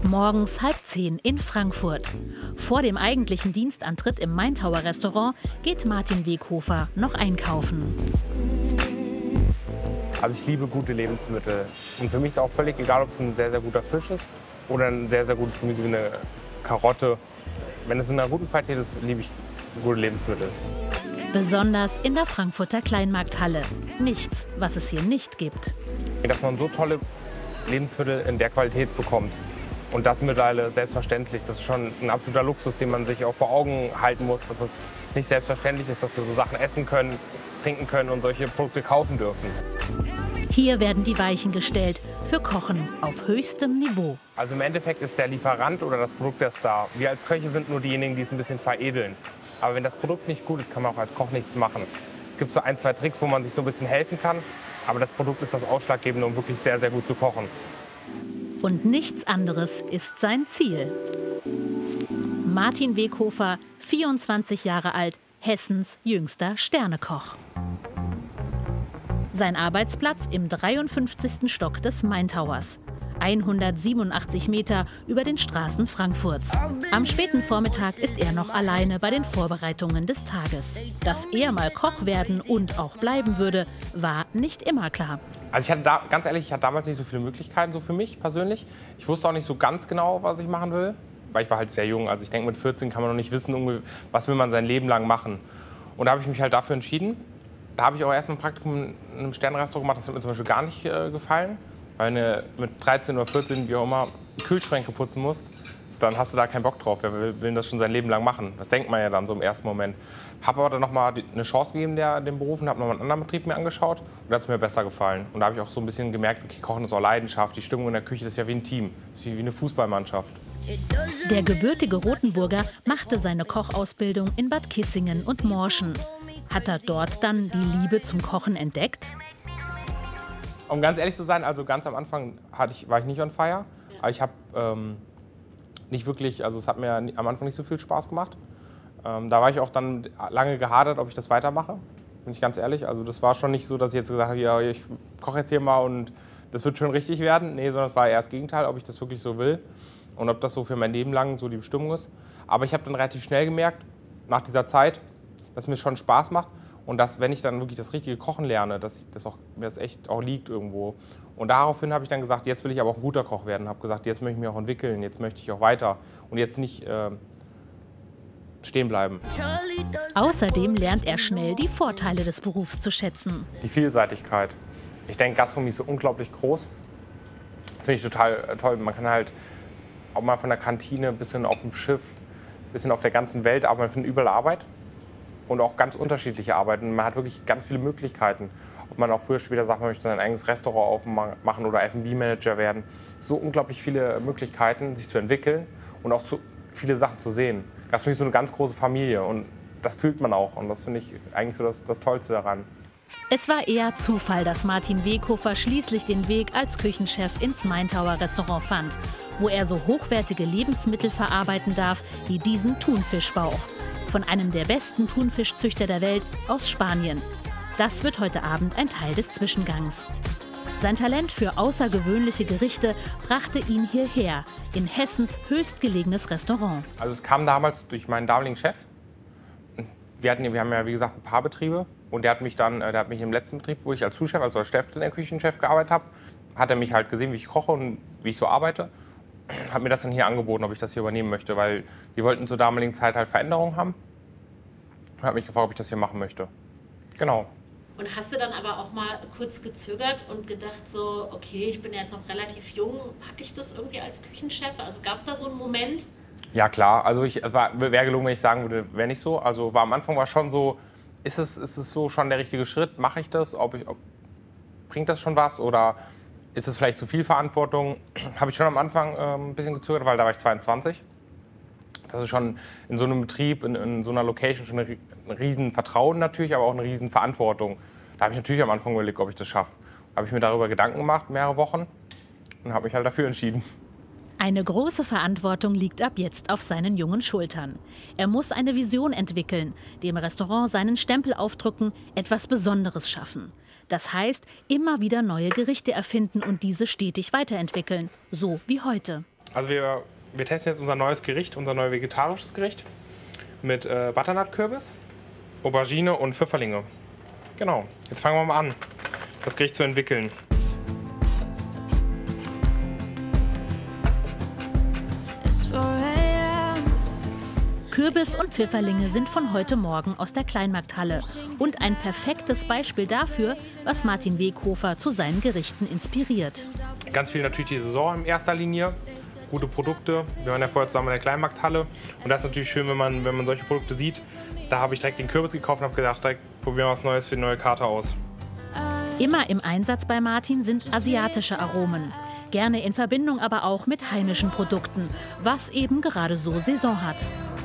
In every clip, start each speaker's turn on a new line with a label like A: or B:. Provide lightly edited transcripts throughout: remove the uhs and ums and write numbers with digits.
A: Morgens 9:30 in Frankfurt. Vor dem eigentlichen Dienstantritt im Maintower Restaurant geht Martin Weghofer noch einkaufen.
B: Also ich liebe gute Lebensmittel. Und für mich ist auch völlig egal, ob es ein sehr, sehr guter Fisch ist oder ein sehr, sehr gutes Gemüse wie eine Karotte. Wenn es in einer guten Qualität ist, liebe ich gute Lebensmittel.
A: Besonders in der Frankfurter Kleinmarkthalle. Nichts, was es hier nicht gibt.
B: Dass man so tolle Lebensmittel in der Qualität bekommt. Und das mittlerweile selbstverständlich. Das ist schon ein absoluter Luxus, den man sich auch vor Augen halten muss, dass es nicht selbstverständlich ist, dass wir so Sachen essen können, trinken können und solche Produkte kaufen dürfen.
A: Hier werden die Weichen gestellt für Kochen auf höchstem Niveau.
B: Also im Endeffekt ist der Lieferant oder das Produkt der Star. Wir als Köche sind nur diejenigen, die es ein bisschen veredeln. Aber wenn das Produkt nicht gut ist, kann man auch als Koch nichts machen. Es gibt so ein, zwei Tricks, wo man sich so ein bisschen helfen kann. Aber das Produkt ist das Ausschlaggebende, um wirklich sehr, sehr gut zu kochen.
A: Und nichts anderes ist sein Ziel. Martin Weghofer, 24 Jahre alt, Hessens jüngster Sternekoch. Sein Arbeitsplatz im 53. Stock des Maintowers. 187 Meter über den Straßen Frankfurts. Am späten Vormittag ist er noch alleine bei den Vorbereitungen des Tages. Dass er mal Koch werden und auch bleiben würde, war nicht immer klar.
B: Also ganz ehrlich, ich hatte damals nicht so viele Möglichkeiten so für mich persönlich. Ich wusste auch nicht so ganz genau, was ich machen will, weil ich war halt sehr jung. Also ich denke, mit 14 kann man noch nicht wissen, was will man sein Leben lang machen. Und da habe ich mich halt dafür entschieden. Da habe ich auch erst mal ein Praktikum in einem Sternenrestaurant gemacht. Das hat mir zum Beispiel gar nicht gefallen. Weil wenn du mit 13 oder 14, wie auch immer, Kühlschränke putzen musst, dann hast du da keinen Bock drauf. Wer will das schon sein Leben lang machen? Das denkt man ja dann so im ersten Moment. Habe aber dann noch mal eine Chance gegeben dem Beruf und habe noch mal einen anderen Betrieb mir angeschaut. Und da hat es mir besser gefallen. Und da habe ich auch so ein bisschen gemerkt, okay, Kochen ist auch Leidenschaft. Die Stimmung in der Küche, das ist ja wie ein Team. Das ist wie eine Fußballmannschaft.
A: Der gebürtige Rothenburger machte seine Kochausbildung in Bad Kissingen und Morschen. Hat er dort dann die Liebe zum Kochen entdeckt?
B: Um ganz ehrlich zu sein, also ganz am Anfang war ich nicht on fire. Aber ich habe nicht wirklich, also es hat mir am Anfang nicht so viel Spaß gemacht. Da war ich auch dann lange gehadert, ob ich das weitermache, bin ich ganz ehrlich. Also das war schon nicht so, dass ich jetzt gesagt habe, ja, ich koche jetzt hier mal und das wird schon richtig werden. Nee, sondern es war eher das Gegenteil, ob ich das wirklich so will und ob das so für mein Leben lang so die Bestimmung ist. Aber ich habe dann relativ schnell gemerkt, nach dieser Zeit, dass mir schon Spaß macht und dass, wenn ich dann wirklich das richtige Kochen lerne, dass mir das echt auch liegt irgendwo. Und daraufhin habe ich dann gesagt, jetzt will ich aber auch ein guter Koch werden. Habe gesagt, jetzt möchte ich mich auch entwickeln, jetzt möchte ich auch weiter und jetzt nicht stehen bleiben.
A: Außerdem lernt er schnell die Vorteile des Berufs zu schätzen.
B: Die Vielseitigkeit. Ich denke, Gastronomie ist so unglaublich groß. Das finde ich total toll. Man kann halt auch mal von der Kantine bis hin auf dem Schiff, bis hin auf der ganzen Welt arbeiten. Man findet überall Arbeit und auch ganz unterschiedliche Arbeiten. Man hat wirklich ganz viele Möglichkeiten. Ob man auch früher später sagt, man möchte sein eigenes Restaurant aufmachen oder F&B-Manager werden. So unglaublich viele Möglichkeiten, sich zu entwickeln und auch viele Sachen zu sehen. Gastronomie ist so eine ganz große Familie und das fühlt man auch. Und das finde ich eigentlich so das Tollste daran.
A: Es war eher Zufall, dass Martin Weghofer schließlich den Weg als Küchenchef ins Maintower Restaurant fand, wo er so hochwertige Lebensmittel verarbeiten darf wie diesen Thunfischbauch von einem der besten Thunfischzüchter der Welt aus Spanien. Das wird heute Abend ein Teil des Zwischengangs. Sein Talent für außergewöhnliche Gerichte brachte ihn hierher, in Hessens höchstgelegenes Restaurant.
B: Also es kam damals durch meinen damaligen Chef. Wir haben ja, wie gesagt, ein paar Betriebe. Und der hat mich im letzten Betrieb, wo ich als Sous-Chef, also als stellvertretender Küchenchef gearbeitet habe, hat er mich halt gesehen, wie ich koche und wie ich so arbeite. Hat mir das dann hier angeboten, ob ich das hier übernehmen möchte, weil wir wollten zur damaligen Zeit halt Veränderungen haben. Und hat mich gefragt, ob ich das hier machen möchte. Genau.
C: Und hast du dann aber auch mal kurz gezögert und gedacht so, okay, ich bin ja jetzt noch relativ jung, packe ich das irgendwie als Küchenchef? Also gab es da so einen Moment?
B: Ja klar, also wäre gelogen, wenn ich sagen würde, wäre nicht so. Also am Anfang war schon so, ist es so schon der richtige Schritt? Mache ich das? Bringt das schon was? Oder ist es vielleicht zu viel Verantwortung? Habe ich schon am Anfang ein bisschen gezögert, weil da war ich 22. Das ist schon in so einem Betrieb, in so einer Location schon ein riesen Vertrauen natürlich, aber auch eine riesen Verantwortung. Da habe ich natürlich am Anfang überlegt, ob ich das schaffe. Da habe ich mir darüber Gedanken gemacht, mehrere Wochen, und habe mich halt dafür entschieden.
A: Eine große Verantwortung liegt ab jetzt auf seinen jungen Schultern. Er muss eine Vision entwickeln, dem Restaurant seinen Stempel aufdrücken, etwas Besonderes schaffen. Das heißt, immer wieder neue Gerichte erfinden und diese stetig weiterentwickeln, so wie heute.
B: Also wir testen jetzt unser neues Gericht, unser neues vegetarisches Gericht mit Butternut-Kürbis, Aubergine und Pfifferlinge. Genau, jetzt fangen wir mal an, das Gericht zu entwickeln.
A: Kürbis und Pfifferlinge sind von heute Morgen aus der Kleinmarkthalle und ein perfektes Beispiel dafür, was Martin Weghofer zu seinen Gerichten inspiriert.
B: Ganz viel natürlich die Saison in erster Linie, gute Produkte. Wir waren ja vorher zusammen in der Kleinmarkthalle und das ist natürlich schön, wenn man solche Produkte sieht. Da habe ich direkt den Kürbis gekauft und habe gedacht, direkt probieren wir was Neues für die neue Karte aus.
A: Immer im Einsatz bei Martin sind asiatische Aromen. Gerne in Verbindung aber auch mit heimischen Produkten, was eben gerade so Saison hat.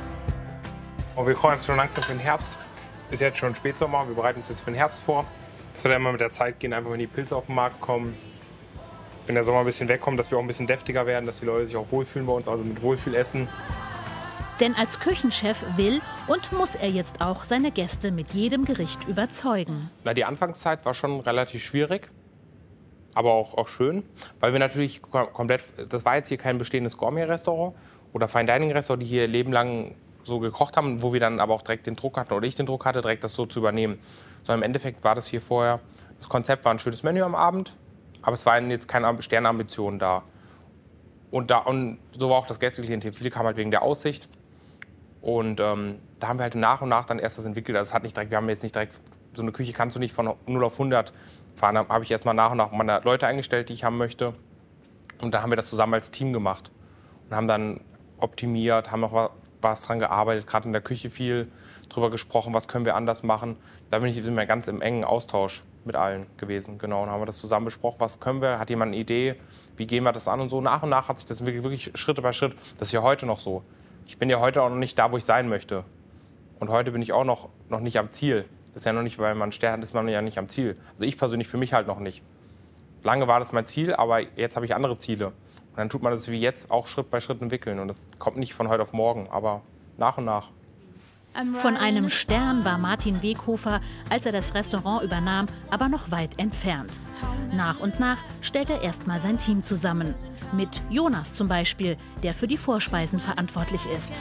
B: Und wir kommen jetzt schon langsam für den Herbst. Ist jetzt schon Spätsommer, wir bereiten uns jetzt für den Herbst vor. Das wird ja immer mit der Zeit gehen, einfach wenn die Pilze auf den Markt kommen. Wenn der Sommer ein bisschen wegkommt, dass wir auch ein bisschen deftiger werden, dass die Leute sich auch wohlfühlen bei uns, also mit Wohlfühlessen.
A: Denn als Küchenchef will und muss er jetzt auch seine Gäste mit jedem Gericht überzeugen.
B: Na, die Anfangszeit war schon relativ schwierig, aber auch schön, weil wir natürlich komplett, das war jetzt hier kein bestehendes Gourmet-Restaurant oder Fine-Dining-Restaurant, die hier lebenlang so gekocht haben, wo wir dann aber auch direkt den Druck hatten oder ich den Druck hatte, direkt das so zu übernehmen. Sondern im Endeffekt war das hier vorher, das Konzept war ein schönes Menü am Abend, aber es waren jetzt keine Sternambitionen da. Und so war auch das Gästeklientel. Viele kamen halt wegen der Aussicht. Und da haben wir halt nach und nach dann erst das entwickelt. Also es hat nicht direkt, wir haben jetzt nicht direkt, so eine Küche kannst du nicht von 0 auf 100 fahren. Da habe ich erstmal nach und nach meine Leute eingestellt, die ich haben möchte. Und dann haben wir das zusammen als Team gemacht. Und haben dann optimiert, haben noch was dran gearbeitet, gerade in der Küche viel drüber gesprochen, was können wir anders machen. Da sind wir ganz im engen Austausch mit allen gewesen. Genau, und haben wir das zusammen besprochen, was können wir, hat jemand eine Idee, wie gehen wir das an und so. Nach und nach hat sich das wirklich Schritt bei Schritt, das ist ja heute noch so. Ich bin ja heute auch noch nicht da, wo ich sein möchte. Und heute bin ich auch noch nicht am Ziel. Das ist ja noch nicht, weil man Stern hat, ist man ja nicht am Ziel. Also ich persönlich für mich halt noch nicht. Lange war das mein Ziel, aber jetzt habe ich andere Ziele. Und dann tut man das wie jetzt auch Schritt bei Schritt entwickeln. Und das kommt nicht von heute auf morgen, aber nach und nach.
A: Von einem Stern war Martin Weghofer, als er das Restaurant übernahm, aber noch weit entfernt. Nach und nach stellt er erstmal sein Team zusammen. Mit Jonas zum Beispiel, der für die Vorspeisen verantwortlich ist.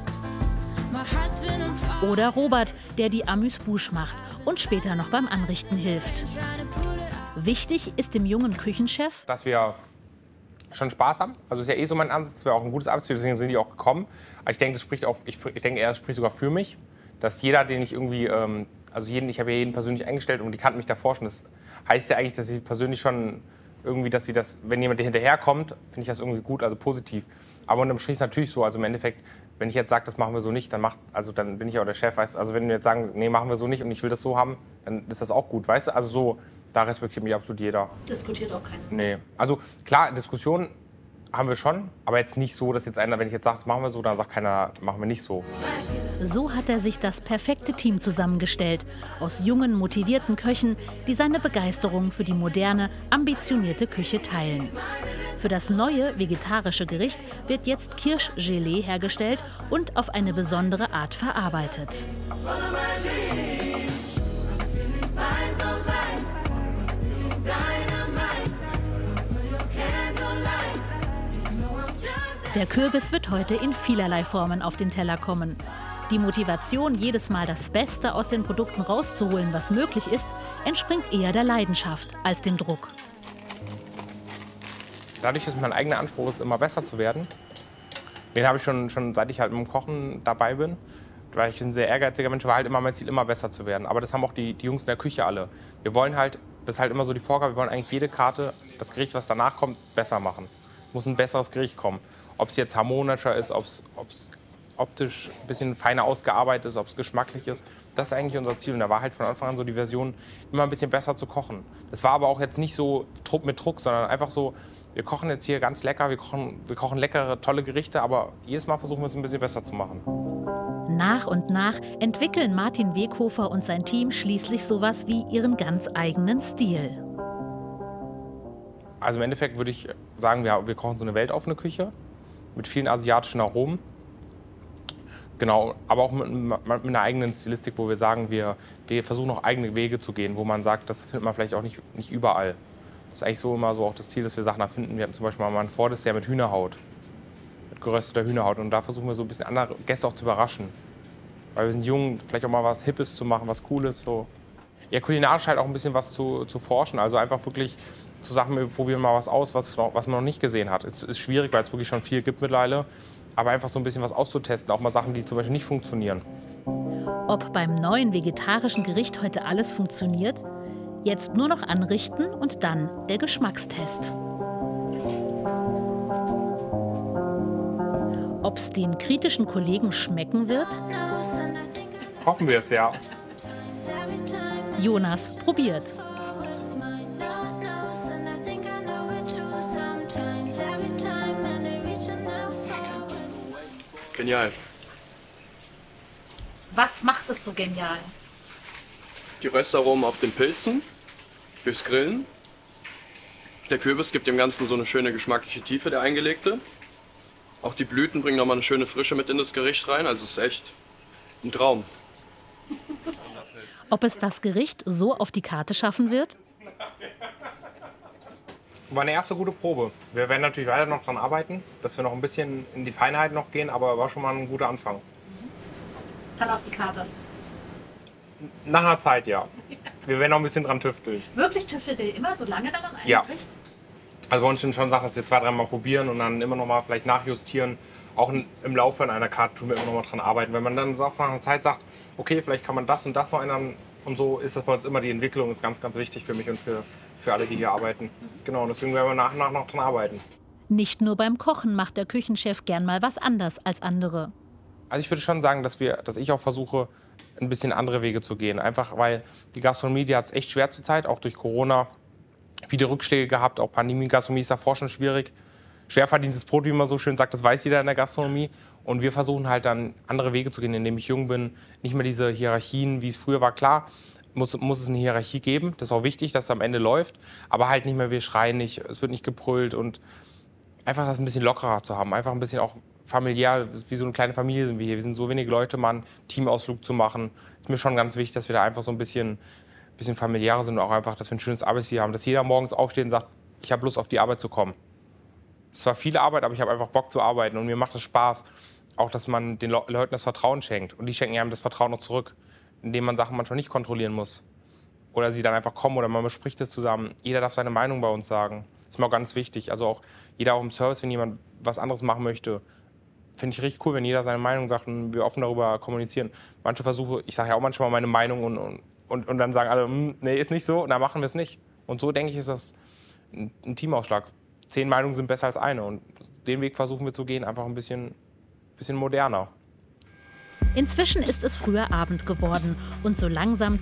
A: Oder Robert, der die Amuse-Bouche macht und später noch beim Anrichten hilft. Wichtig ist dem jungen Küchenchef,
B: dass wir schon Spaß haben. Also ist ja eh so mein Ansatz, das wäre auch ein gutes Arbeitsziel, deswegen sind die auch gekommen. Aber ich denke, das spricht auch, ich denke eher, das spricht sogar für mich, dass jeder, den ich irgendwie, ich habe ja jeden persönlich eingestellt und die kannten mich davor schon. Das heißt ja eigentlich, dass sie persönlich schon irgendwie, dass sie das, wenn jemand hinterherkommt, finde ich das irgendwie gut, also positiv. Aber unterm Strich ist es natürlich so, also im Endeffekt, wenn ich jetzt sage, das machen wir so nicht, dann bin ich auch der Chef, weißt du. Also wenn wir jetzt sagen, nee, machen wir so nicht und ich will das so haben, dann ist das auch gut, weißt du. Also so, da respektiert mich absolut jeder.
C: Diskutiert auch keiner.
B: Nee, also klar, Diskussionen haben wir schon, aber jetzt nicht so, dass jetzt einer, wenn ich jetzt sage, das machen wir so, dann sagt keiner, machen wir nicht so.
A: So hat er sich das perfekte Team zusammengestellt. Aus jungen, motivierten Köchen, die seine Begeisterung für die moderne, ambitionierte Küche teilen. Für das neue vegetarische Gericht wird jetzt Kirschgelee hergestellt und auf eine besondere Art verarbeitet. Der Kürbis wird heute in vielerlei Formen auf den Teller kommen. Die Motivation, jedes Mal das Beste aus den Produkten rauszuholen, was möglich ist, entspringt eher der Leidenschaft als dem Druck.
B: Dadurch, dass mein eigener Anspruch ist, immer besser zu werden, den habe ich schon seit ich halt mit dem Kochen dabei bin, weil ich ein sehr ehrgeiziger Mensch war, halt immer mein Ziel, immer besser zu werden. Aber das haben auch die Jungs in der Küche alle. Wir wollen halt, das ist halt immer so die Vorgabe, wir wollen eigentlich jede Karte, das Gericht, was danach kommt, besser machen. Es muss ein besseres Gericht kommen. Ob es jetzt harmonischer ist, ob es optisch ein bisschen feiner ausgearbeitet ist, ob es geschmacklich ist. Das ist eigentlich unser Ziel. Und da war halt von Anfang an so die Version, immer ein bisschen besser zu kochen. Das war aber auch jetzt nicht so mit Druck, sondern einfach so, wir kochen jetzt hier ganz lecker, wir kochen leckere, tolle Gerichte, aber jedes Mal versuchen wir es ein bisschen besser zu machen.
A: Nach und nach entwickeln Martin Weghofer und sein Team schließlich sowas wie ihren ganz eigenen Stil.
B: Also im Endeffekt würde ich sagen, wir kochen so eine weltoffene Küche mit vielen asiatischen Aromen. Genau, aber auch mit einer eigenen Stilistik, wo wir sagen, wir versuchen auch eigene Wege zu gehen, wo man sagt, das findet man vielleicht auch nicht überall. Das ist eigentlich so immer so auch das Ziel, dass wir Sachen erfinden. Wir hatten zum Beispiel mal ein Vordessert mit Hühnerhaut. gerösteter Hühnerhaut. Und da versuchen wir so ein bisschen andere Gäste auch zu überraschen. Weil wir sind jung, vielleicht auch mal was Hippes zu machen, was Cooles. So. Ja, kulinarisch halt auch ein bisschen was zu forschen. Also einfach wirklich zu sagen, wir probieren mal was aus, was man noch nicht gesehen hat. Es ist schwierig, weil es wirklich schon viel gibt mittlerweile. Aber einfach so ein bisschen was auszutesten, auch mal Sachen, die zum Beispiel nicht funktionieren.
A: Ob beim neuen vegetarischen Gericht heute alles funktioniert? Jetzt nur noch anrichten und dann der Geschmackstest. Ob es den kritischen Kollegen schmecken wird?
B: Hoffen wir es, ja.
A: Jonas probiert.
D: Genial.
C: Was macht es so genial?
D: Die Röstaromen auf den Pilzen, durchs Grillen. Der Kürbis gibt dem Ganzen so eine schöne geschmackliche Tiefe, der eingelegte. Auch die Blüten bringen nochmal eine schöne Frische mit in das Gericht rein. Also es ist echt ein Traum.
A: Ob es das Gericht so auf die Karte schaffen wird?
B: War eine erste gute Probe. Wir werden natürlich weiter noch dran arbeiten, dass wir noch ein bisschen in die Feinheit noch gehen, aber war schon mal ein guter Anfang.
C: Dann auf die Karte.
B: Nach einer Zeit, ja. Wir werden noch ein bisschen dran tüfteln.
C: Wirklich tüftelt ihr immer so lange daran
B: Ja.
C: eigentlich?
B: Also bei uns sind schon Sachen, dass wir 2, 3 Mal probieren und dann immer noch mal vielleicht nachjustieren. Auch im Laufe einer Karte tun wir immer noch mal dran arbeiten. Wenn man dann auch nach einer Zeit sagt, okay, vielleicht kann man das und das noch ändern. Und so ist das bei uns immer, die Entwicklung ist ganz, ganz wichtig für mich und für alle, die hier arbeiten. Genau, und deswegen werden wir nach und nach noch dran arbeiten.
A: Nicht nur beim Kochen macht der Küchenchef gern mal was anders als andere.
B: Also ich würde schon sagen, dass ich auch versuche, ein bisschen andere Wege zu gehen. Einfach weil die Gastronomie, die hat es echt schwer zurzeit, auch durch Corona. Viele Rückschläge gehabt, auch Pandemie-Gastronomie ist davor schon schwierig. Schwer verdientes Brot, wie man so schön sagt, das weiß jeder in der Gastronomie. Und wir versuchen halt dann andere Wege zu gehen, indem ich jung bin. Nicht mehr diese Hierarchien, wie es früher war. Klar, muss es eine Hierarchie geben. Das ist auch wichtig, dass es am Ende läuft. Aber halt nicht mehr, wir schreien nicht, es wird nicht gebrüllt. Und einfach das ein bisschen lockerer zu haben. Einfach ein bisschen auch familiär, wie so eine kleine Familie sind wir hier. Wir sind so wenige Leute, mal einen Teamausflug zu machen. Ist mir schon ganz wichtig, dass wir da einfach so ein bisschen familiärer sind und auch einfach, dass wir ein schönes Arbeitsziel haben. Dass jeder morgens aufsteht und sagt, ich habe Lust auf die Arbeit zu kommen. Es war viel Arbeit, aber ich habe einfach Bock zu arbeiten und mir macht es Spaß. Auch, dass man den Leuten das Vertrauen schenkt. Und die schenken einem das Vertrauen noch zurück, indem man Sachen manchmal nicht kontrollieren muss. Oder sie dann einfach kommen oder man bespricht es zusammen. Jeder darf seine Meinung bei uns sagen. Das ist mir auch ganz wichtig. Also auch jeder auch im Service, wenn jemand was anderes machen möchte, finde ich richtig cool, wenn jeder seine Meinung sagt und wir offen darüber kommunizieren. Manche Versuche, ich sage ja auch manchmal meine Meinung und dann sagen alle, nee, ist nicht so, und dann machen wir es nicht. Und so, denke ich, ist das ein Teamausschlag. 10 Meinungen sind besser als eine. Und den Weg versuchen wir zu gehen, einfach ein bisschen moderner.
A: Inzwischen ist es früher Abend geworden und so langsam